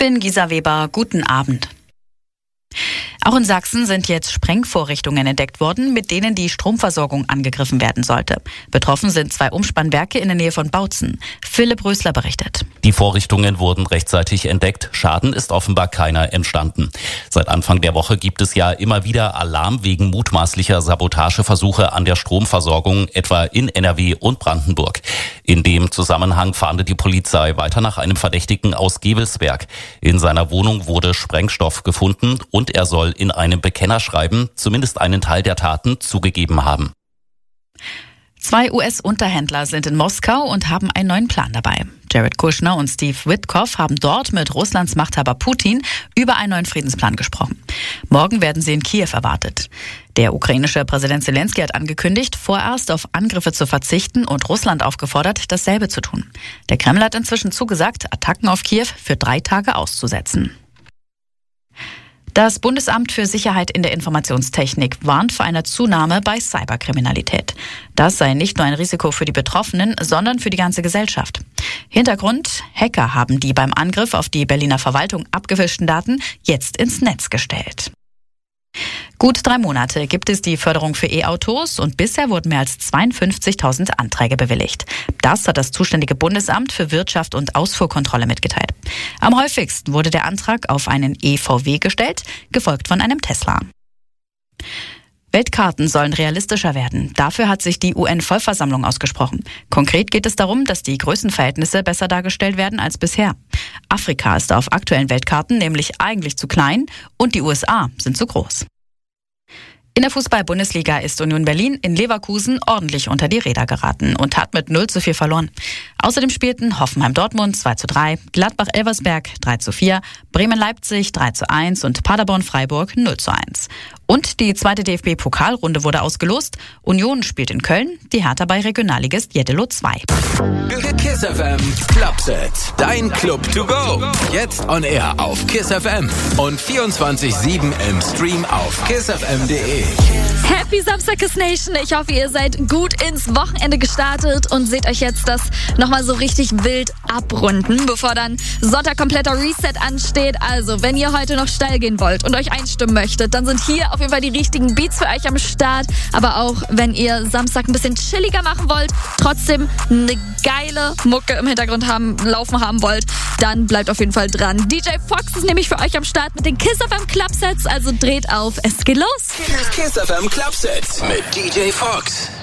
Ich bin Gisa Weber. Guten Abend. Auch in Sachsen sind jetzt Sprengvorrichtungen entdeckt worden, mit denen die Stromversorgung angegriffen werden sollte. Betroffen sind 2 Umspannwerke in der Nähe von Bautzen. Philipp Rösler berichtet. Die Vorrichtungen wurden rechtzeitig entdeckt. Schaden ist offenbar keiner entstanden. Seit Anfang der Woche gibt es ja immer wieder Alarm wegen mutmaßlicher Sabotageversuche an der Stromversorgung, etwa in NRW und Brandenburg. In dem Zusammenhang fahndet die Polizei weiter nach einem Verdächtigen aus Gevelsberg. In seiner Wohnung wurde Sprengstoff gefunden und er soll in einem Bekennerschreiben zumindest einen Teil der Taten zugegeben haben. 2 US-Unterhändler sind in Moskau und haben einen neuen Plan dabei. Jared Kushner und Steve Witkoff haben dort mit Russlands Machthaber Putin über einen neuen Friedensplan gesprochen. Morgen werden sie in Kiew erwartet. Der ukrainische Präsident Zelensky hat angekündigt, vorerst auf Angriffe zu verzichten und Russland aufgefordert, dasselbe zu tun. Der Kreml hat inzwischen zugesagt, Attacken auf Kiew für 3 Tage auszusetzen. Das Bundesamt für Sicherheit in der Informationstechnik warnt vor einer Zunahme bei Cyberkriminalität. Das sei nicht nur ein Risiko für die Betroffenen, sondern für die ganze Gesellschaft. Hintergrund: Hacker haben die beim Angriff auf die Berliner Verwaltung abgefischten Daten jetzt ins Netz gestellt. Gut 3 Monate gibt es die Förderung für E-Autos und bisher wurden mehr als 52.000 Anträge bewilligt. Das hat das zuständige Bundesamt für Wirtschaft und Ausfuhrkontrolle mitgeteilt. Am häufigsten wurde der Antrag auf einen E-VW gestellt, gefolgt von einem Tesla. Weltkarten sollen realistischer werden. Dafür hat sich die UN-Vollversammlung ausgesprochen. Konkret geht es darum, dass die Größenverhältnisse besser dargestellt werden als bisher. Afrika ist auf aktuellen Weltkarten nämlich eigentlich zu klein und die USA sind zu groß. In der Fußball-Bundesliga ist Union Berlin in Leverkusen ordentlich unter die Räder geraten und hat mit 0:4 verloren. Außerdem spielten Hoffenheim-Dortmund 2:3, Gladbach-Elversberg 3:4, Bremen-Leipzig 3:1 und Paderborn-Freiburg 0:1. Und die 2. DFB-Pokalrunde wurde ausgelost. Union spielt in Köln, die Hertha bei Regionalligist Jeddelo 2. Kiss FM Clubset, dein Club to go. Jetzt on air auf Kiss FM und 24/7 im Stream auf kissfm.de. Happy Samstag, Kiss Nation. Ich hoffe, ihr seid gut ins Wochenende gestartet und seht euch jetzt das nochmal so richtig wild abrunden, bevor dann Sonntag kompletter Reset ansteht. Also, wenn ihr heute noch steil gehen wollt und euch einstimmen möchtet, dann sind hier auf jeden Fall die richtigen Beats für euch am Start. Aber auch, wenn ihr Samstag ein bisschen chilliger machen wollt, trotzdem eine geile Mucke im Hintergrund laufen haben wollt, dann bleibt auf jeden Fall dran. DJ Fox ist nämlich für euch am Start mit den Kiss FM Clubsets, also dreht auf, es geht los. Kiss FM Clubset mit DJ Fox.